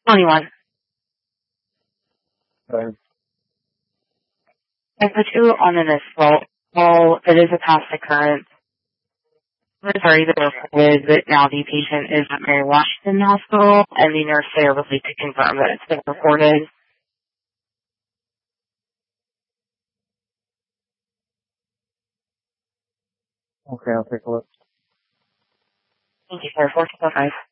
21. Okay. I put you on an assault call. It is a past occurrence. I'm sorry that reported, but now the patient is at Mary Washington Hospital, and the nurse there would like to confirm that it's been reported. Okay, I'll take a look. Thank you, sir. 425.